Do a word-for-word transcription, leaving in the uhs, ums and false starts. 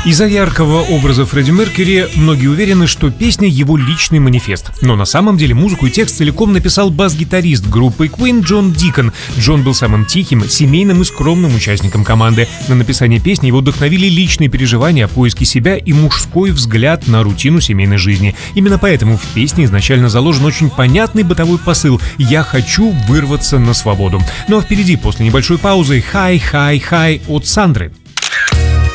Из-за яркого образа Фредди Меркьюри многие уверены, что песня — его личный манифест. Но на самом деле музыку и текст целиком написал бас-гитарист группы Queen Джон Дикон. Джон был самым тихим, семейным и скромным участником команды. На написание песни его вдохновили личные переживания о поиске себя и мужской взгляд на рутину семейной жизни. Именно поэтому в песне изначально заложен очень понятный бытовой посыл «Я хочу вырваться на свободу». Ну а впереди, после небольшой паузы, «Хай, хай, хай» от Сандры.